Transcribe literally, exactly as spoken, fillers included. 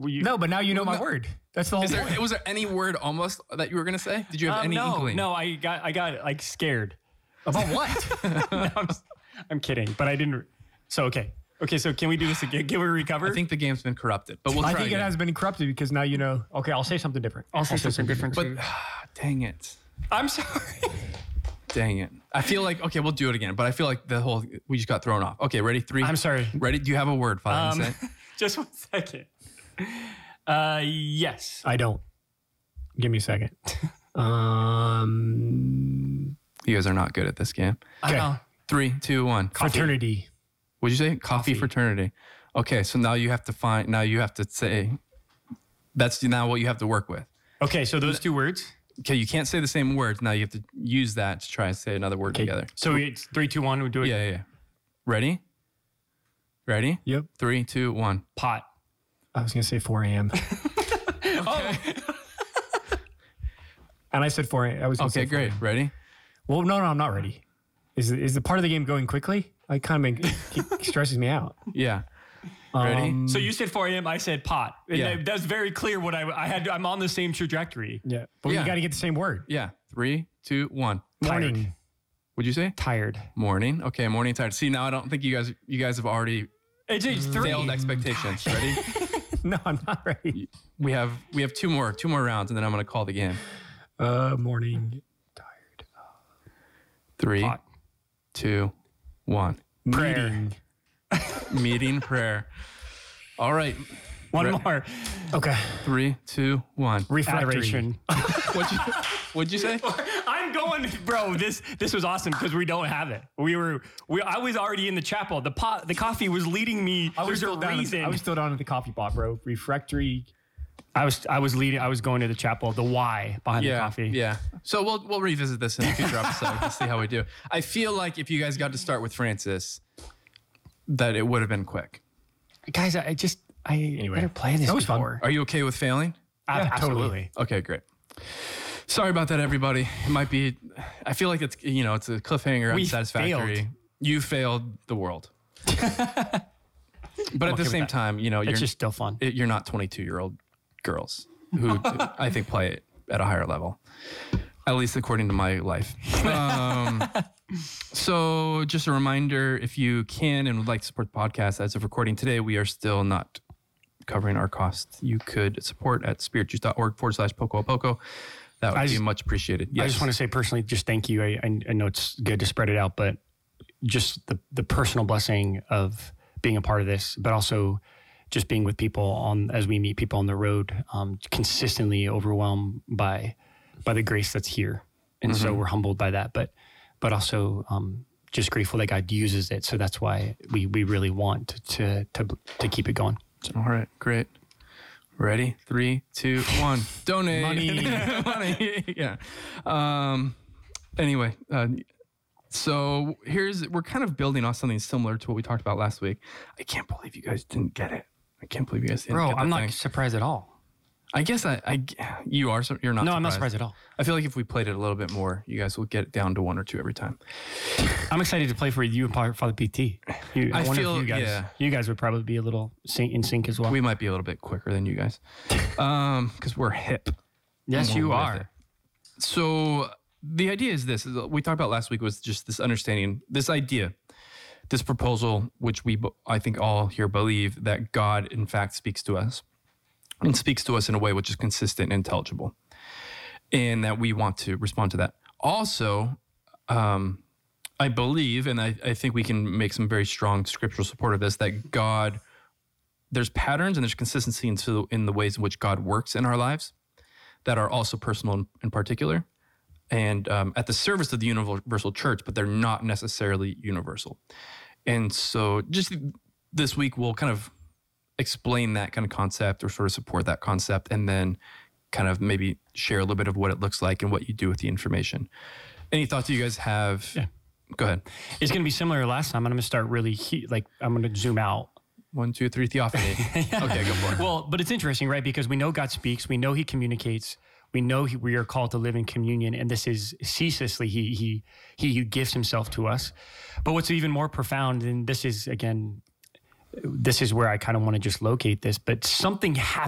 you, No, but now you know Well, my no. word. That's the whole Is there, point. was there any word almost that you were going to say? Did you have Um, any no, inkling? no, I got, I got like scared. About what? No, I'm, just- I'm kidding, but I didn't. So okay, okay. So can we do this again? Can we recover? I think the game's been corrupted, but we'll I try think again. it has been corrupted because now you know. Okay, I'll say something different. I'll say something different. But too. dang it. I'm sorry. Dang it. I feel like, okay, we'll do it again, but I feel like the whole, we just got thrown off. Okay, ready? Three. I'm sorry. Ready? Do you have a word, Father? Um, Say? just one second. Uh, yes. I don't. Give me a second. Um, You guys are not good at this game. okay. Uh, Three, two, one. Fraternity. What'd you say? Coffee, Coffee. fraternity. Okay, so now you have to find, now you have to say, that's now what you have to work with. okay, so those two words. Okay, you can't say the same words. Now you have to use that to try and say another word together. So it's three, two, one. We do it. Yeah, yeah, yeah. Ready? Ready? Yep. Three, two, one. Pot. I was gonna say four a.m. Oh, and I said four a.m. I was gonna Okay, say four great. a.m. Ready? Well, no, no, I'm not ready. Is is the part of the game going quickly? I kind of it stresses me out. Yeah. Ready? Um, so you said four a.m. I said pot. And Yeah. that- that's very clear. What I I had. I'm on the same trajectory. yeah, but Yeah. we got to get the same word. Yeah. Three, two, one. Morning. What'd you say? Tired. Morning. Okay, morning tired. See, now I don't think you guys you guys have already It's, it's three. failed expectations. Ready? No, I'm not ready. We have we have two more two more rounds, and then I'm gonna call the game. Uh, morning. Tired. Three, Pot. two, one. Prayer. Meeting. Meeting prayer. All right. One Re- more. Okay. Three, two, one. Refractory. Adoration. What'd you What'd you say? I'm going, bro. This this was awesome because we don't have it. We were we. I was already in the chapel. The pot. The coffee was leading me. I was There's still a down. reason. I was still down at the coffee pot, bro. Refractory. I was I was leading. I was going to the chapel. The why behind Yeah, the coffee. yeah. So we'll we'll revisit this in a future episode to see how we do. I feel like if you guys got to start with Francis, that it would have been quick. Guys, I just I better play this that was fun. before. Are you okay with failing? Ab- Yeah, totally. absolutely. Okay, great. Sorry about that, everybody. It might be. I feel like it's you know it's a cliffhanger, We unsatisfactory. failed. You failed the world. But at the okay with same that. time, you know, you're It's just still fun. it- you're not twenty-two year old girls who I think play it at a higher level, at least according to my life. Um, so just a reminder, if you can and would like to support the podcast as of recording today, we are still not covering our costs. You could support at spiritjuice.org forward slash poco poco. That would I be just- much appreciated. I just want to say personally, just thank you. I, I, I know it's good to spread it out, but just the, the personal blessing of being a part of this, but also just being with people on as we meet people on the road, um, consistently overwhelmed by by the grace that's here, and so we're humbled by that. But but also um, just grateful that God uses it. So that's why we we really want to to to keep it going. All right, great. Ready? Three, two, one. Donate. Money. Money. Yeah. Um, anyway, uh, so here's, we're kind of building off something similar to what we talked about last week. I can't believe you guys didn't get it. I can't believe you guys didn't Bro, get the I'm not thing. surprised at all. I guess I, I, you are, so you're not No, surprised. I'm not surprised at all. I feel like if we played it a little bit more, you guys will get it down to one or two every time. I'm excited to play for you and Father Father P T. You, I, I wonder feel- if you guys, yeah. you guys would probably be a little sync, in sync as well. We might be a little bit quicker than you guys. Um, cause we're hip. yes, you with are. it. So the idea is this, is we talked about last week was just this understanding, this idea, this proposal, which we, bo- I think all here believe that God in fact speaks to us and speaks to us in a way which is consistent and intelligible, and that we want to respond to that. Also, um, I believe, and I, I think we can make some very strong scriptural support of this, that God, there's patterns and there's consistency in, so- in the ways in which God works in our lives that are also personal in, in particular, and um, at the service of the universal church, but they're not necessarily universal. And so just this week, we'll kind of explain that kind of concept or sort of support that concept, and then kind of maybe share a little bit of what it looks like and what you do with the information. Any thoughts you guys have? Yeah. Go ahead. It's going to be similar to last time. I'm going to start really, he- like, I'm going to zoom out. One, two, three, theophany. Okay, go for it. Well, but it's interesting, right? Because we know God speaks. We know he communicates. We know he, we are called to live in communion. And this is ceaselessly, he, he, he gives himself to us. But what's even more profound, and this is, again, this is where I kind of want to just locate this, but something happens